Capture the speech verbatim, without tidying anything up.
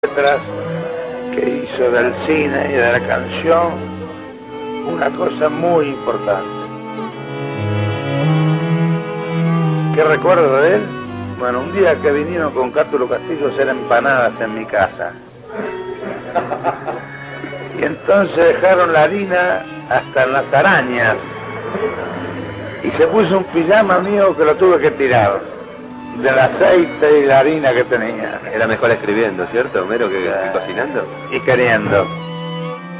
letras que hizo del cine y de la canción una cosa muy importante. ¿Qué recuerdo de él? Bueno, un día que vinieron con Cátulo Castillo a hacer empanadas en mi casa. Y entonces dejaron la harina hasta en las arañas. Y se puso un pijama mío que lo tuve que tirar. Del aceite y la harina que tenía. Era mejor escribiendo, ¿cierto, Homero, que, que cocinando? Y queriendo.